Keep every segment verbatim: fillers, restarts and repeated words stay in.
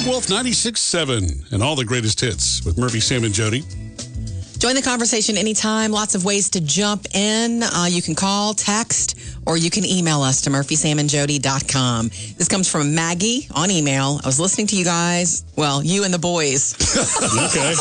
Wolf ninety-six point seven and all the greatest hits with Murphy, Sam, and Jody. Join the conversation anytime. Lots of ways to jump in. Uh, you can call, text, or you can email us to murphy sam and jody dot com. This comes from Maggie on email. I was listening to you guys. Well, you and the boys. Okay.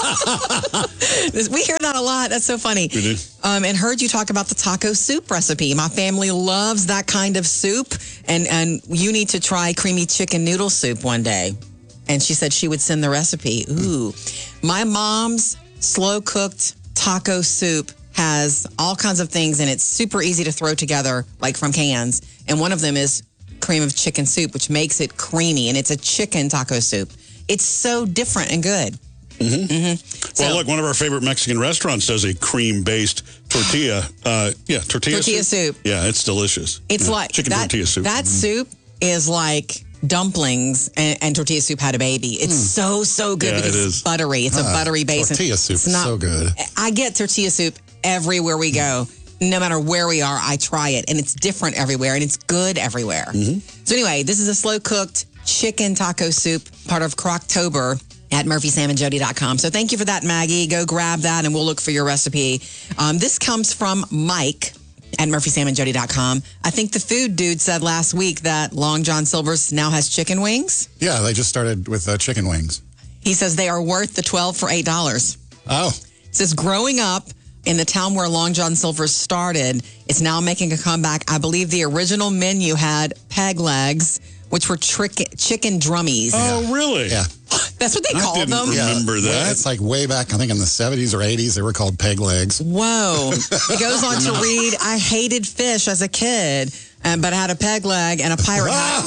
We hear that a lot. That's so funny. We do. Um, and heard you talk about the taco soup recipe. My family loves that kind of soup. And, and you need to try creamy chicken noodle soup one day. And she said she would send the recipe. Ooh. My mom's slow-cooked taco soup has all kinds of things, and it's super easy to throw together, like from cans. And one of them is cream of chicken soup, which makes it creamy, and it's a chicken taco soup. It's so different and good. Mm-hmm. Mm-hmm. Well, So- look, one of our favorite Mexican restaurants does a cream-based tortilla. Uh, yeah, tortilla, Tortilla soup. Yeah, it's delicious. It's Yeah, like chicken that, tortilla soup. That soup is like dumplings and, and tortilla soup had a baby. It's so, so good Yeah, because it it's is. buttery. It's a Ah, buttery base. tortilla soup It's is not- so good. I get tortilla soup everywhere we go. No matter where we are, I try it. And it's different everywhere, and it's good everywhere. So anyway, this is a slow-cooked chicken taco soup, part of Croctober at murphy sam and jody dot com. So thank you for that, Maggie. Go grab that, and we'll look for your recipe. Um, this comes from Mike at murphy sam and jody dot com. I think the food dude said last week that Long John Silver's now has chicken wings. Yeah, they just started with uh, chicken wings. He says they are worth the twelve for eight dollars. Oh, It says growing up in the town where Long John Silver's started, it's now making a comeback. I believe the original menu had peg legs, which were trick- chicken drummies. Oh, really? yeah. That's what they I called didn't them. remember. Remember Yeah, that? It's like way back, I think in the seventies or eighties, they were called peg legs. Whoa. It goes on to read, I hated fish as a kid, um, but I had a peg leg and a pirate hat.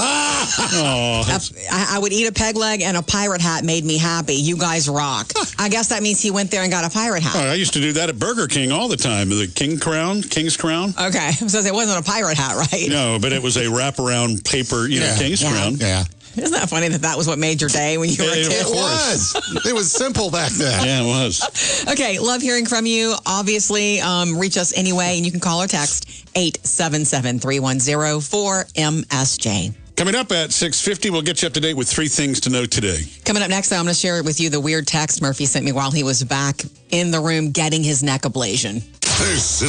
Oh, A- I, I would eat a peg leg and a pirate hat made me happy. You guys rock. I guess that means he went there and got a pirate hat. I used to do that at Burger King all the time. The King Crown, King's Crown. Okay. So it wasn't a pirate hat, right? No, but it was a wraparound paper, you know, Yeah. King's Yeah. Crown. Yeah. Isn't that funny that that was what made your day when you were a It kid? It was. It was simple back then. Yeah, it was. Okay, love hearing from you. Obviously, um, reach us anyway, and you can call or text eight seven seven, three one zero, four M S J. Coming up at six fifty, we'll get you up to date with three things to know today. Coming up next, I'm going to share with you the weird text Murphy sent me while he was back in the room getting his neck ablation. This is